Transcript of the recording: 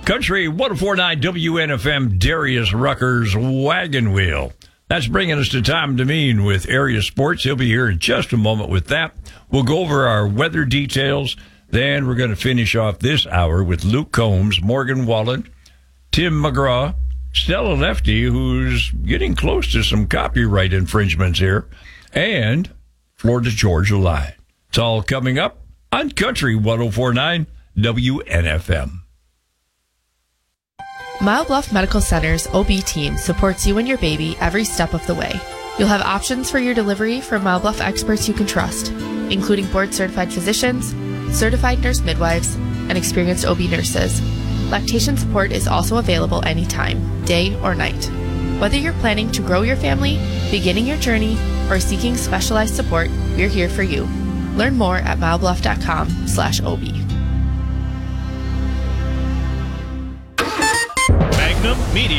Country 104.9 WNFM, Darius Rucker's Wagon Wheel. That's bringing us to Tom Demeen with Area Sports. He'll be here in just a moment with that. We'll go over our weather details. Then we're going to finish off this hour with Luke Combs, Morgan Wallen, Tim McGraw, Stella Lefty, who's getting close to some copyright infringements here, and Florida Georgia Line. It's all coming up on Country 104.9 WNFM. Mile Bluff Medical Center's OB team supports you and your baby every step of the way. You'll have options for your delivery from Mile Bluff experts you can trust, including board-certified physicians, certified nurse midwives, and experienced OB nurses. Lactation support is also available anytime, day or night. Whether you're planning to grow your family, beginning your journey, or seeking specialized support, we're here for you. Learn more at milebluff.com/OB. Magnum Media.